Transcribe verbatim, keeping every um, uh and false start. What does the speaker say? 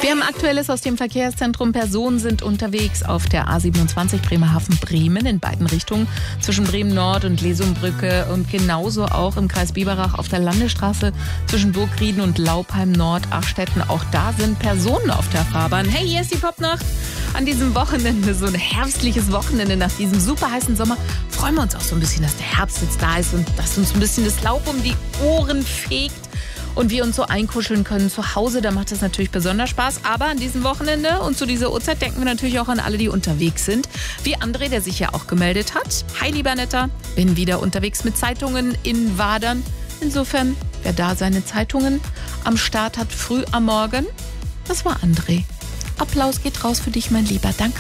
Wir haben Aktuelles aus dem Verkehrszentrum. Personen sind unterwegs auf der A siebenundzwanzig Bremerhaven-Bremen in beiden Richtungen zwischen Bremen-Nord und Lesumbrücke und genauso auch im Kreis Biberach auf der Landesstraße zwischen Burgrieden und Laupheim-Nord-Achstetten. Auch da sind Personen auf der Fahrbahn. Hey, hier ist die Popnacht. An diesem Wochenende, so ein herbstliches Wochenende nach diesem super heißen Sommer, freuen wir uns auch so ein bisschen, dass der Herbst jetzt da ist und dass uns ein bisschen das Laub um die Ohren fegt. Und wir uns so einkuscheln können zu Hause, da macht es natürlich besonders Spaß. Aber an diesem Wochenende und zu dieser Uhrzeit denken wir natürlich auch an alle, die unterwegs sind. Wie André, der sich ja auch gemeldet hat. Hi, lieber Netter, bin wieder unterwegs mit Zeitungen in Wadern. Insofern, wer da seine Zeitungen am Start hat, früh am Morgen, das war André. Applaus geht raus für dich, mein Lieber. Danke.